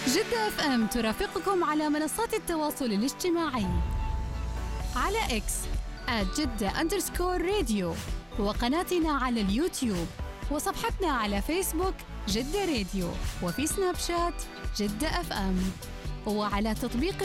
جدة اف ام ترافقكم على منصات التواصل الاجتماعي على اكس @جدة_راديو، وقناتنا على اليوتيوب، وصفحتنا على فيسبوك جدة راديو، وفي سناب شات جدة اف ام، وعلى تطبيق